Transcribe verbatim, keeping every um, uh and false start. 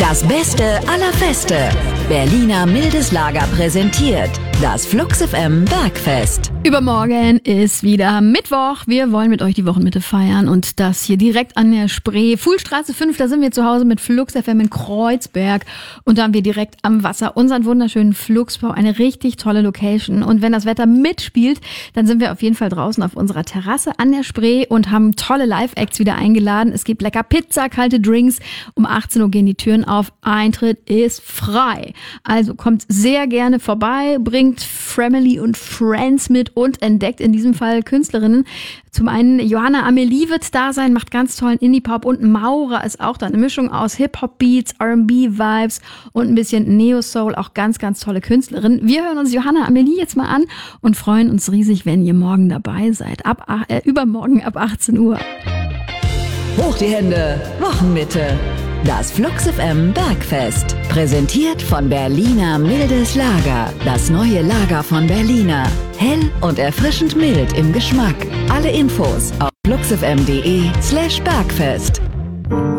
Das Beste aller Feste. Berliner Mildes Lager präsentiert das Flux F M Bergfest. Übermorgen ist wieder Mittwoch. Wir wollen mit euch die Wochenmitte feiern und das hier direkt an der Spree. Fuhlstraße fünf, da sind wir zu Hause mit Flux F M in Kreuzberg und da haben wir direkt am Wasser unseren wunderschönen Fluxbau, eine richtig tolle Location. Und wenn das Wetter mitspielt, dann sind wir auf jeden Fall draußen auf unserer Terrasse an der Spree und haben tolle Live-Acts wieder eingeladen. Es gibt lecker Pizza, kalte Drinks. Um achtzehn Uhr gehen die Türen auf. Eintritt ist frei. Also kommt sehr gerne vorbei, bringt Family und Friends mit und entdeckt in diesem Fall Künstlerinnen. Zum einen Johanna Amelie wird da sein, macht ganz tollen Indie-Pop und Maura ist auch da. Eine Mischung aus Hip-Hop-Beats, R and B-Vibes und ein bisschen Neo-Soul. Auch ganz, ganz tolle Künstlerin. Wir hören uns Johanna Amelie jetzt mal an und freuen uns riesig, wenn ihr morgen dabei seid. Ab, äh, übermorgen ab achtzehn Uhr. Hoch die Hände, Wochenmitte. Das Flux F M Bergfest. Präsentiert von Berliner Mildes Lager. Das neue Lager von Berliner. Hell und erfrischend mild im Geschmack. Alle Infos auf fluxfm punkt de slash Bergfest.